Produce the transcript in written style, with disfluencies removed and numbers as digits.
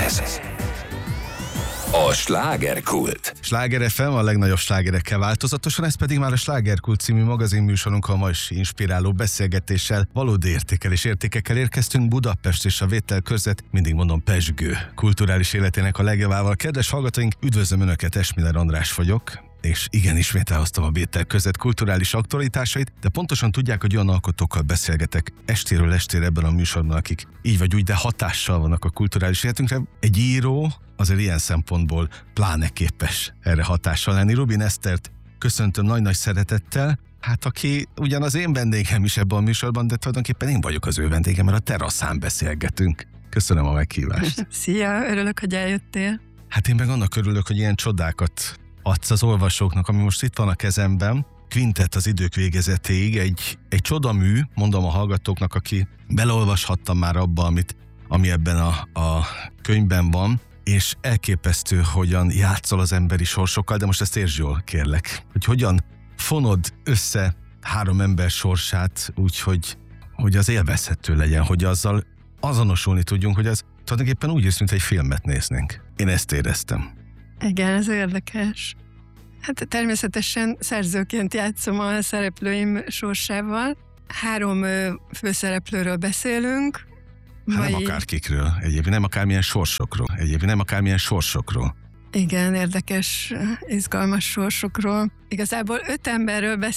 Ez a Slágerkult. Sláger FM a legnagyobb slágerekkel változatosan, ez pedig már a Slágerkult című magazinműsorunkkal ma is inspiráló beszélgetéssel, valódi értékekkel érkeztünk Budapest és a Vétel körzet, mindig mondom pezsgő, kulturális életének a legjavával. Kedves hallgatóink, üdvözlöm Önöket, Esmiller András vagyok. És igen, ismét elhoztam a Vétel között kulturális aktualitásait, de pontosan tudják, hogy olyan alkotókkal beszélgetek estéről estére ebben a műsorban, akik így vagy úgy, de hatással vannak a kulturális életünkre. Egy író azért ilyen szempontból pláne képes erre hatással lenni. Rubin Esztert köszöntöm nagy-nagy szeretettel, hát aki ugyan az én vendégem is ebben a műsorban, de tulajdonképpen én vagyok az ő vendégem, mert a teraszán beszélgetünk. Köszönöm a meghívást. Szia, örülök, hogy eljöttél. Hát én meg annak örülök, hogy ilyen csodákat adsz az olvasóknak, ami most itt van a kezemben. Quintett az idők végezetéig, egy csodamű, mondom a hallgatóknak, aki beleolvashattam már abba, ami ebben a könyvben van, és elképesztő, hogyan játszol az emberi sorsokkal, de most ezt értsd jól, kérlek, hogy hogyan fonod össze három ember sorsát úgy, hogy az élvezhető legyen, hogy azzal azonosulni tudjunk, hogy az tulajdonképpen úgy jössz, mint egy filmet néznénk. Én ezt éreztem. Igen, ez érdekes. Hát természetesen szerzőként játszom a szereplőim sorsával. 3 főszereplőről beszélünk. Hát nem akárkikről, egyébként nem akármilyen sorsokról. Igen, érdekes, izgalmas sorsokról. Igazából 5 emberről